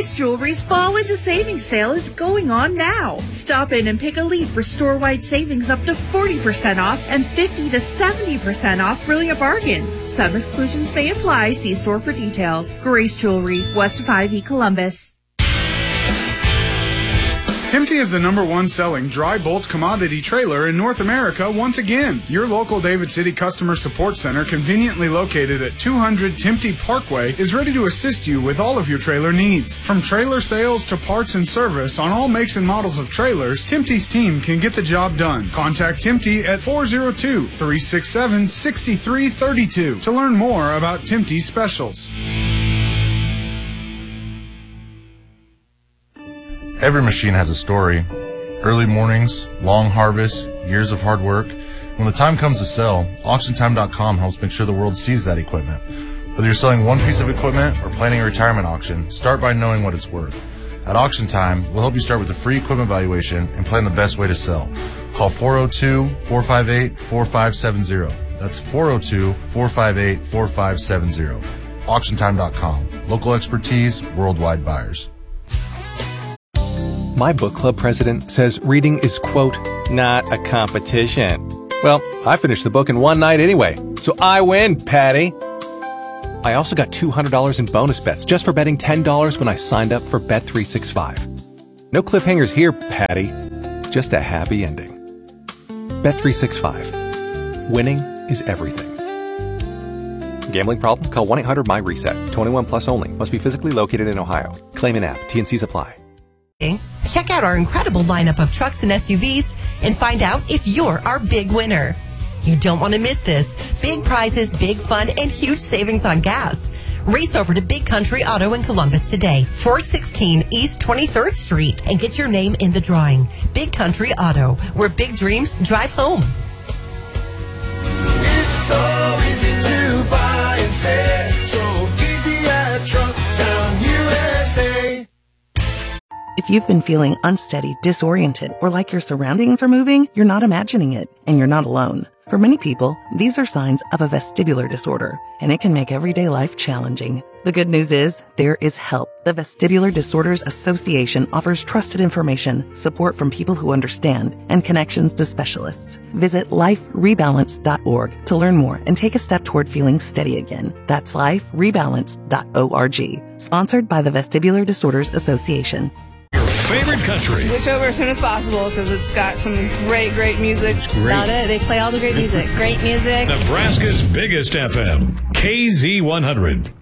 Grace Jewelry's Fall into Savings sale is going on now. Stop in and pick a lead for store-wide savings up to 40% off and 50 to 70% off brilliant bargains. Some exclusions may apply. See store for details. Grace Jewelry, West of 5E Columbus. Timty is the #1 selling dry bolt commodity trailer in North America once again. Your local David City Customer Support Center, conveniently located at 200 Timty Parkway, is ready to assist you with all of your trailer needs. From trailer sales to parts and service on all makes and models of trailers, Timty's team can get the job done. Contact Timty at 402-367-6332 to learn more about Timty's specials. Every machine has a story. Early mornings, long harvests, years of hard work. When the time comes to sell, AuctionTime.com helps make sure the world sees that equipment. Whether you're selling one piece of equipment or planning a retirement auction, start by knowing what it's worth. At Auction Time, we'll help you start with a free equipment valuation and plan the best way to sell. Call 402-458-4570. That's 402-458-4570. AuctionTime.com. Local expertise, worldwide buyers. My book club president says reading is, quote, not a competition. Well, I finished the book in one night anyway, so I win, Patty. I also got $200 in bonus bets just for betting $10 when I signed up for Bet365. No cliffhangers here, Patty. Just a happy ending. Bet365. Winning is everything. Gambling problem? Call 1-800-MY-RESET. 21 plus only. Must be physically located in Ohio. Claim in app. T&Cs apply. Check out our incredible lineup of trucks and SUVs and find out if you're our big winner. You don't want to miss this. Big prizes, big fun, and huge savings on gas. Race over to Big Country Auto in Columbus today, 416 East 23rd Street, and get your name in the drawing. Big Country Auto, where big dreams drive home. It's so easy to buy and sell, so easy at Truck Town USA. If you've been feeling unsteady, disoriented, or like your surroundings are moving, you're not imagining it, and you're not alone. For many people, these are signs of a vestibular disorder, and it can make everyday life challenging. The good news is, there is help. The Vestibular Disorders Association offers trusted information, support from people who understand, and connections to specialists. Visit liferebalance.org to learn more and take a step toward feeling steady again. That's liferebalance.org. Sponsored by the Vestibular Disorders Association. Favorite country. Switch over as soon as possible because it's got some great music. It's great. About it. They play all the great music. Great music. Nebraska's biggest FM, KZ100.